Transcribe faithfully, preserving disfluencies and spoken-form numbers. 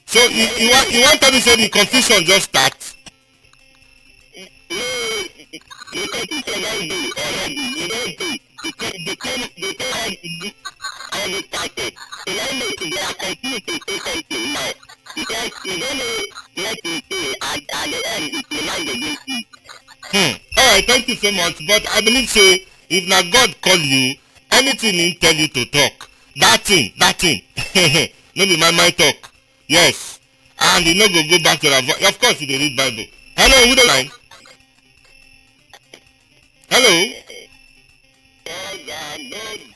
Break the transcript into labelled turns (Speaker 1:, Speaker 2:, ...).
Speaker 1: So you, you want you want to say the confusion just starts?
Speaker 2: The confusion don't do already. You don't do. The the the the the already started. So now make you are confused to say something now. Because you don't know what to say at, at the end if you mind against you.
Speaker 1: Hmm. Alright, thank you so much. But I believe say if na God call you, anything he tell you to talk, that thing, that thing, no be my mind talk. Yes. And you no go go back to that voice. Of course you dey read Bible. Hello, who the line? Hello?
Speaker 2: God, God, God.